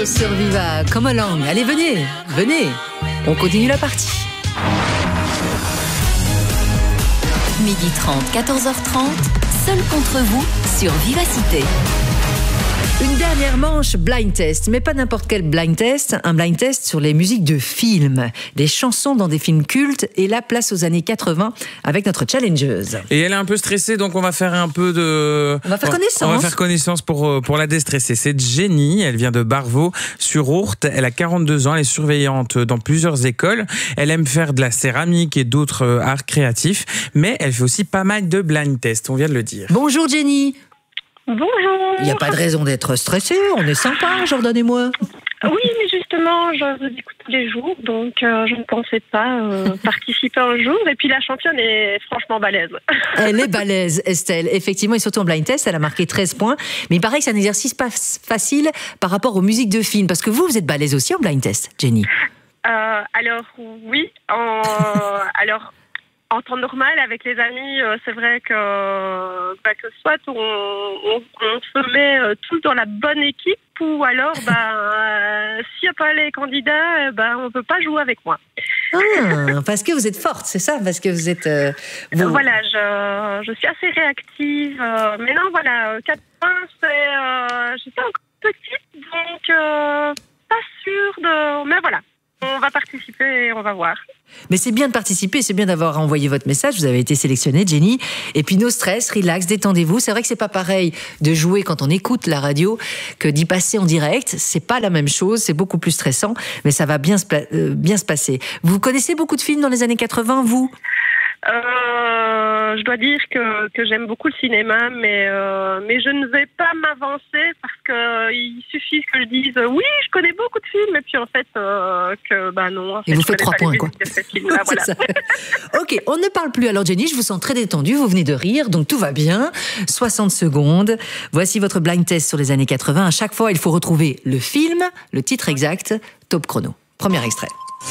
Joe sur Viva, come along. Allez, venez. On continue la partie. 12h30, 14h30, seul contre vous sur Vivacité. Une dernière manche blind test, mais pas n'importe quel blind test, un blind test sur les musiques de films, des chansons dans des films cultes et la place aux années 80 avec notre challengeuse. Et elle est un peu stressée, donc on va faire un peu de... On va faire connaissance. On va faire connaissance pour la déstresser. C'est Jenny, elle vient de Barvaux sur Ourthe, elle a 42 ans, elle est surveillante dans plusieurs écoles, elle aime faire de la céramique et d'autres arts créatifs, mais elle fait aussi pas mal de blind tests, on vient de le dire. Bonjour Jenny. Bonjour. Il n'y a pas de raison d'être stressé, on est sympa, Jordan et moi. Oui, mais justement, je vous écoute tous les jours, donc je ne pensais pas participer un jour. Et puis la championne est franchement balèze. Elle est balèze, Estelle. Effectivement, et surtout en blind test, elle a marqué 13 points. Mais il paraît que c'est un exercice pas facile par rapport aux musiques de films. Parce que vous êtes balèze aussi en blind test, Jenny. Alors, oui. Alors, en temps normal, avec les amis, c'est vrai que soit on se met tous dans la bonne équipe, ou alors, s'il n'y a pas les candidats, on ne peut pas jouer avec moi. Ah, parce que vous êtes forte, c'est ça? Parce que vous êtes... Voilà, je suis assez réactive. Mais non, voilà, 4 points, j'étais encore petite, donc pas sûre de... Mais voilà. On va participer et on va voir. Mais c'est bien de participer, c'est bien d'avoir envoyé votre message. Vous avez été sélectionnée, Jenny. Et puis, no stress, relax, détendez-vous. C'est vrai que c'est pas pareil de jouer quand on écoute la radio que d'y passer en direct. C'est pas la même chose, c'est beaucoup plus stressant, mais ça va bien se passer. Vous connaissez beaucoup de films dans les années 80, vous? Je dois dire que j'aime beaucoup le cinéma, mais je ne vais pas m'avancer parce que il suffit que je dise oui, je connais beaucoup de films, et puis en fait non. En fait, et vous faites 3 points, quoi. Voilà. Ça. Ok, on ne parle plus alors, Jenny. Je vous sens très détendue. Vous venez de rire, donc tout va bien. 60 secondes. Voici votre blind test sur les années 80. À chaque fois, il faut retrouver le film, le titre exact. Top chrono. Premier extrait.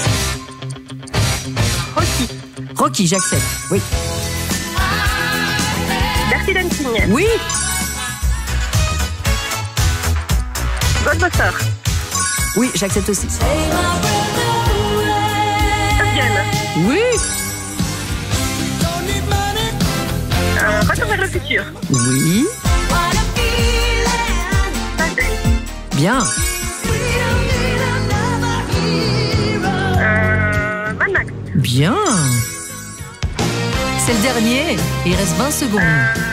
Rocky, j'accepte. Oui. Dirty Dancing. Oui. Ghostbusters. Oui, j'accepte aussi. Top Gun. Oui. Retour vers le futur. Oui. Bien. Mad Max. Bien. C'est le dernier. Il reste 20 secondes.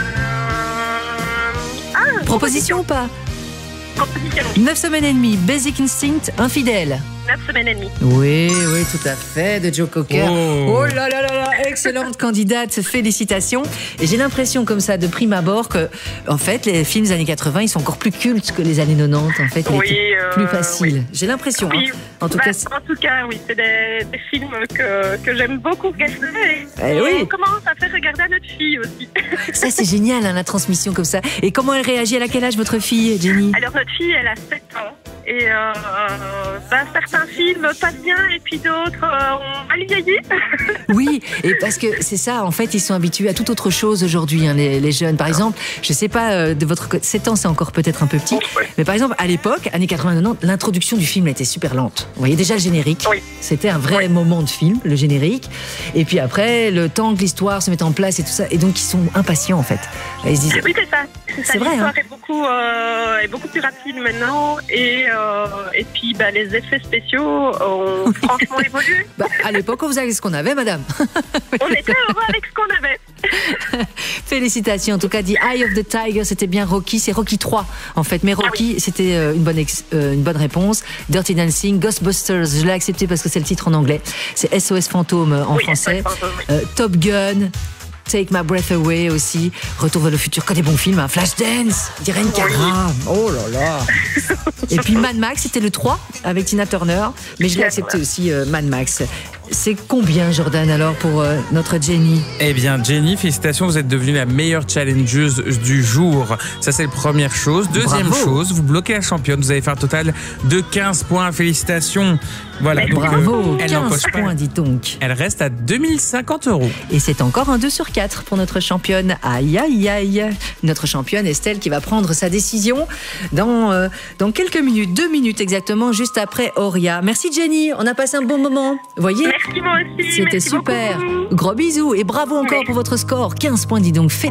Proposition ou pas? Proposition. 9 semaines et demie. Basic Instinct, infidèle. 9 semaines et demie. Oui, tout à fait, de Joe Cocker. Oh là là là là, excellente candidate, félicitations. Et j'ai l'impression comme ça, de prime abord, que en fait, les films des années 80, ils sont encore plus cultes que les années 90. En fait, ils étaient plus faciles. Oui. J'ai l'impression. Oui. Hein. En tout cas, oui, c'est des films que j'aime beaucoup regarder. Et oui. On commence à faire regarder à notre fille aussi. Ça, c'est génial, hein, la transmission comme ça. Et comment elle réagit? À quel âge votre fille, Jenny? Alors, notre fille, elle a 7 ans. Et certains films passent bien et puis d'autres ont mal vieilli. Oui, et parce que c'est ça, en fait, ils sont habitués à toute autre chose aujourd'hui, hein, les jeunes. Par exemple, je sais pas, de votre côté, 7 ans, c'est encore peut-être un peu petit, mais par exemple, à l'époque, années 80-90, l'introduction du film était super lente. Vous voyez déjà le générique, c'était un vrai moment de film, le générique. Et puis après, le temps que l'histoire se mette en place et tout ça, et donc ils sont impatients en fait. Et ils se disent, oui, c'est ça. C'est vrai. L'histoire est beaucoup plus rapide maintenant, et puis les effets spéciaux ont franchement évolué. À l'époque, on faisait ce qu'on avait, madame. On était heureux avec ce qu'on avait. Félicitations. En tout cas, dit Eye of the Tiger, c'était bien Rocky. C'est Rocky 3, en fait. Mais Rocky, c'était une bonne réponse. Dirty Dancing, Ghostbusters, je l'ai accepté parce que c'est le titre en anglais. C'est SOS Fantôme en français. Top Gun. Take My Breath Away aussi, Retour vers le futur, que des bons films, hein. Flashdance, d'Irene Cara, oh là là. Et puis Mad Max, c'était le 3 avec Tina Turner, mais je l'ai accepté aussi, Mad Max. C'est combien, Jordan, alors, pour notre Jenny? Eh bien, Jenny, félicitations, vous êtes devenue la meilleure challengeuse du jour. Ça, c'est la première chose. Deuxième chose, vous bloquez la championne. Vous allez faire un total de 15 points. Félicitations. Voilà. Donc, Bravo, elle 15 points, dis donc. Elle reste à 2050 €. Et c'est encore un 2 sur 4 pour notre championne. Aïe, aïe, aïe. Notre championne Estelle qui va prendre sa décision dans quelques minutes, 2 minutes exactement, juste après Auria. Merci Jenny, on a passé un bon moment. Vous voyez, Merci moi aussi. c'était merci super. beaucoup. Gros bisous et bravo encore pour votre score. 15 points, dis donc.